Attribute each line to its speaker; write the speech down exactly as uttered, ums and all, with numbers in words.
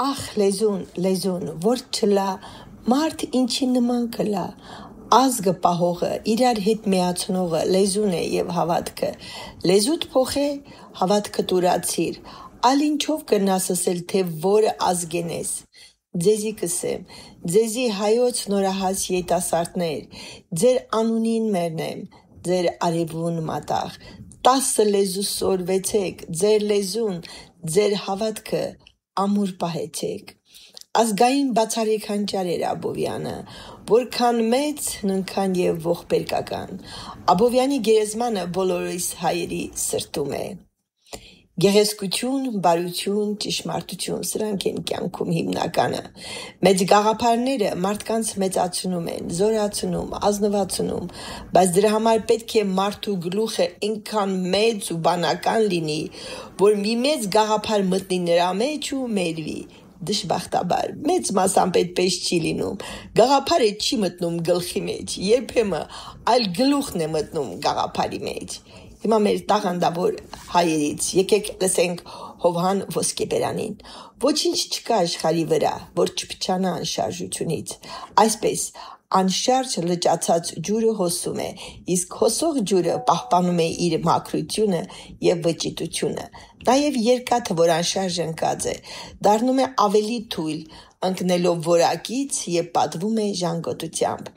Speaker 1: Ախ, լեզուն, լեզուն, որ չլա, մարդ ինչի նման կլա, ազգը պահողը, իրար հետ միացնողը, լեզուն է և հավատքը, լեզուտ փոխե, հավատքը տուրացիր, ալ ինչով կնաս ասել, թե որը ազգեն ես, ձեզի կսեմ, ձեզի հայոց նորահաս յետասարտներ, ձեր անունին մերնեմ, ձեր արևուն մատաղ, տասը լեզու սորվեցեք, ձեր լեզուն, ձեր հավատքը, ամուր պահեցեք։ Ազգային բացարիք հանճար էր Աբովյանը, որքան մեծ, նույնքան և ողբերգական։ Աբովյանի գերեզմանը բոլորիս հայերի սրտում է։ Գեղեցկություն, բարություն, ճշմարտություն, սրանք են կյանքում հիմնականը։ Մեծ գաղափարները մարդկանց մեծացնում են, զորացնում, ազնվացնում, բայց դրա համար պետք է մարդու գլուխը այնքան մեծ ու բանական լինի, որ մի մեծ գաղափար մտնի նրա մեջ ու մերվի։ Դժբախտաբար, մեծ մասամբ այդպես չի լինում։ Գաղափարը չի մտնում գլխի մեջ, երբեմն այլ գլուխն է մտնում գաղափարի մեջ։ Հիմա մեր տաղանդավոր հայերից եկեք լսենք Հովհան Ոսկեբերանին։ Ոչինչ չկա աշխարհի վրա, որ չփչանա անշարժությունից։ Այսպես անշարժ լճացած ջուրը հոսում է, իսկ հոսող ջուրը պահպանում է իր մաքրությունը և վճիտությունը։ Նաև երկաթը, որ անշարժ ընկած է, դառնում է ավելի թույլ, ընկնելով որակից և պատվում է ժանգոտությամբ։